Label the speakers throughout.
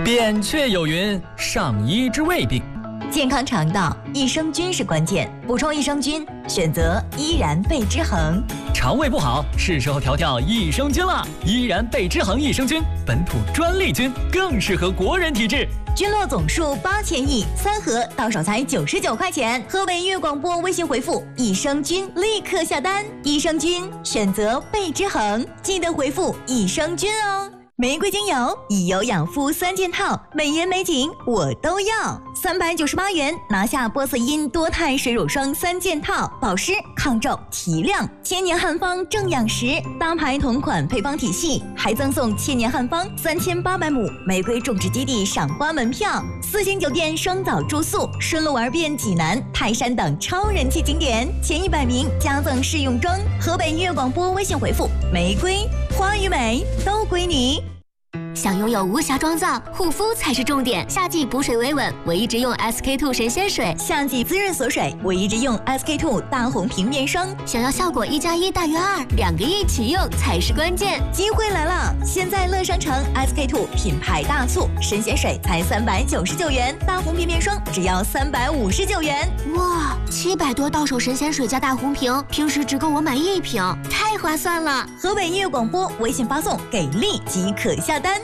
Speaker 1: 扁鹊有云：上医治未病。
Speaker 2: 健康肠道，益生菌是关键，补充益生菌，选择依然贝之恒。
Speaker 1: 肠胃不好，是时候调调益生菌了。依然贝之恒益生菌，本土专利菌，更适合国人体质。
Speaker 2: 菌落总数8000亿，3盒到手才99块钱。河北粤广播微信回复益生菌，立刻下单。益生菌选择贝之恒，记得回复益生菌哦。玫瑰精油以油养肤3件套，美颜美景我都要，398元拿下波色因多肽水乳霜3件套，保湿抗皱提亮，千年汉方正养食，大牌同款配方体系，还赠送千年汉方3800亩玫瑰种植基地赏花门票，4星酒店双早住宿，顺路玩遍济南、泰山等超人气景点，前100名加赠试用装。河北粤广播微信回复玫瑰花与美都归你。
Speaker 3: 想拥有无瑕妆造，护肤才是重点。夏季补水维稳，我一直用 SK-II 神仙水；
Speaker 2: 夏季滋润锁水，我一直用 SK-II 大红瓶面霜。
Speaker 3: 想要效果1+1大于2，2个一起用才是关键。
Speaker 2: 机会来了！现在乐商城 SK-II 品牌大促，神仙水才399元，大红瓶面霜只要359元。
Speaker 3: 哇，700多到手神仙水加大红瓶，平时只够我买1瓶，太划算了！
Speaker 2: 河北粤广播微信发送给力即可下单。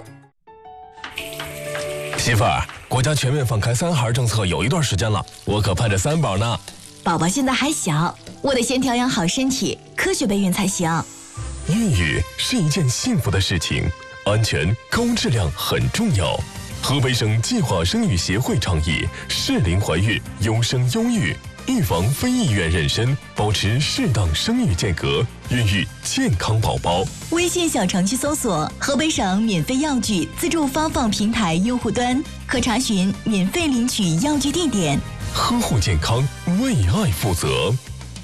Speaker 4: 媳妇儿，国家全面放开3孩政策有一段时间了，我可盼着3宝呢。
Speaker 2: 宝宝现在还小，我得先调养好身体，科学备孕才行。
Speaker 4: 孕育是一件幸福的事情，安全高质量很重要。河北省计划生育协会倡议适龄怀孕，优生优育，预防非意愿妊娠，保持适当生育间隔，孕育健康宝宝。
Speaker 2: 微信小程序搜索河北省免费药具自助发放平台用户端，可查询免费领取药具地点。
Speaker 4: 呵护健康，为爱负责。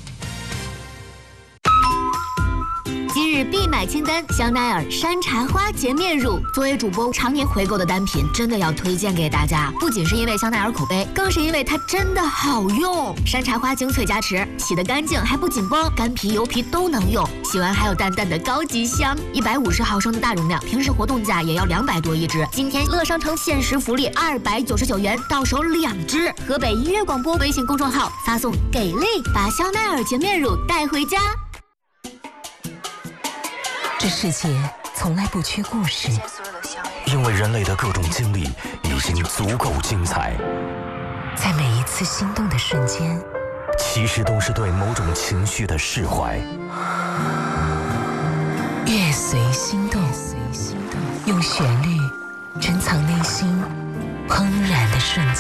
Speaker 3: 今日必买清单：香奈儿山茶花洁面乳。作为主播常年回购的单品，真的要推荐给大家。不仅是因为香奈儿口碑，更是因为它真的好用。山茶花精粹加持，洗得干净还不紧绷，干皮油皮都能用。洗完还有淡淡的高级香。150毫升的大容量，平时活动价也要200多一支。今天乐商城限时福利299元，到手2支。河北音乐广播微信公众号发送给力，把香奈儿洁面乳带回家。
Speaker 5: 这世界从来不缺故事，
Speaker 6: 因为人类的各种经历已经足够精彩。
Speaker 5: 在每一次心动的瞬间，
Speaker 6: 其实都是对某种情绪的释怀。
Speaker 5: 乐随心动，用旋律珍藏内心怦然的瞬间。